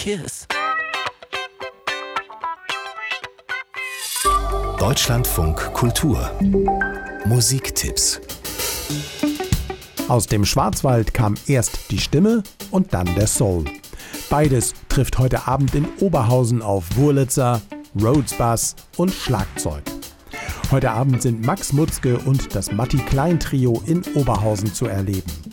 kiss. Deutschlandfunk Kultur. Musiktipps. Aus dem Schwarzwald kam erst die Stimme und dann der Soul. Beides trifft heute Abend in Oberhausen auf Wurlitzer, Rhodes Bass und Schlagzeug. Heute Abend sind Max Mutzke und das Matti Klein Trio in Oberhausen zu erleben.